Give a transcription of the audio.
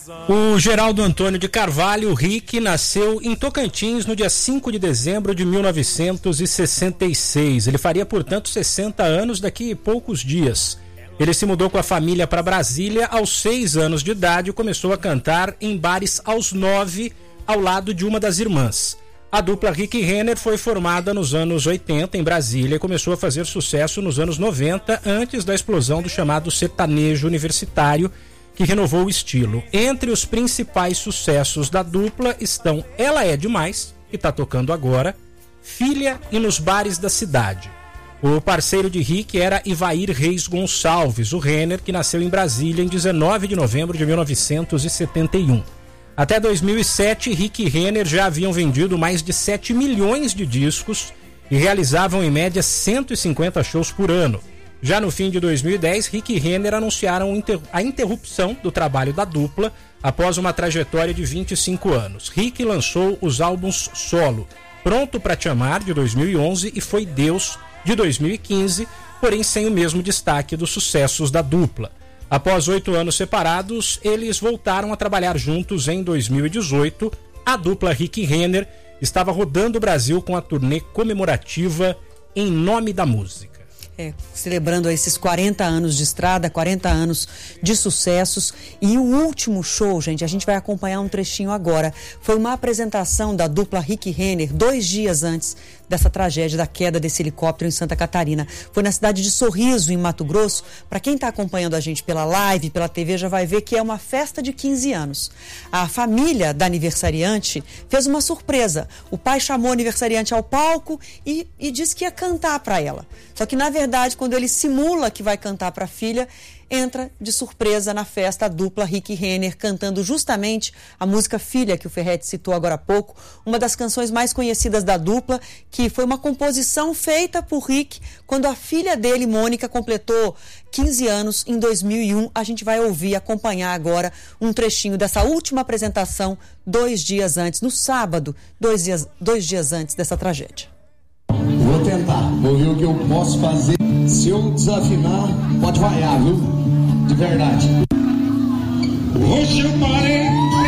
O Geraldo Antônio de Carvalho, Rick, nasceu em Tocantins no dia 5 de dezembro de 1966. Ele faria, portanto, 60 anos daqui a poucos dias. Ele se mudou com a família para Brasília aos 6 anos de idade e começou a cantar em bares aos 9, ao lado de uma das irmãs. A dupla Rick e Renner foi formada nos anos 80 em Brasília e começou a fazer sucesso nos anos 90, antes da explosão do chamado sertanejo universitário, que renovou o estilo. Entre os principais sucessos da dupla estão Ela É Demais, que está tocando agora, Filha e Nos Bares da Cidade. O parceiro de Rick era Ivair Reis Gonçalves, o Renner, que nasceu em Brasília em 19 de novembro de 1971. Até 2007, Rick e Renner já haviam vendido mais de 7 milhões de discos e realizavam em média 150 shows por ano. Já no fim de 2010, Rick e Renner anunciaram a interrupção do trabalho da dupla após uma trajetória de 25 anos. Rick lançou os álbuns solo Pronto Pra Te Amar, de 2011, e Foi Deus, de 2015, porém sem o mesmo destaque dos sucessos da dupla. Após 8 anos separados, eles voltaram a trabalhar juntos em 2018. A dupla Rick e Renner estava rodando o Brasil com a turnê comemorativa Em Nome da Música. Celebrando esses 40 anos de estrada, 40 anos de sucessos. E o último show, gente, a gente vai acompanhar um trechinho agora. Foi uma apresentação da dupla Rick e Renner 2 dias antes dessa tragédia da queda desse helicóptero em Santa Catarina. Foi na cidade de Sorriso, em Mato Grosso. Para quem está acompanhando a gente pela live, pela TV, já vai ver que é uma festa de 15 anos. A família da aniversariante fez uma surpresa. O pai chamou a aniversariante ao palco e disse que ia cantar para ela. Só que, na verdade, quando ele simula que vai cantar para a filha, entra de surpresa na festa a dupla Rick e Renner, cantando justamente a música Filha, que o Ferretti citou agora há pouco, uma das canções mais conhecidas da dupla, que foi uma composição feita por Rick quando a filha dele, Mônica, completou 15 anos em 2001. A gente vai ouvir, acompanhar agora um trechinho dessa última apresentação 2 dias antes, no sábado, 2 dias antes dessa tragédia. Vou tentar, vou ver o que eu posso fazer. Se eu desafinar, pode vaiar, viu? De verdade. Hoje eu parei